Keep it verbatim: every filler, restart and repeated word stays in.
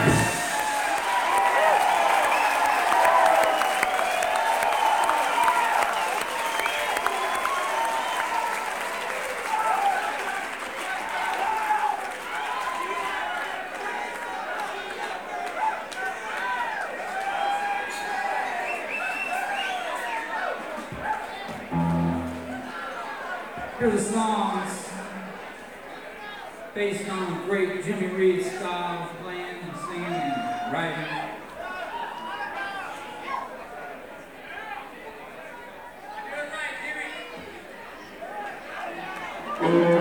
Here are the songs based on the great Jimmy Reed style of playing and singing and writing.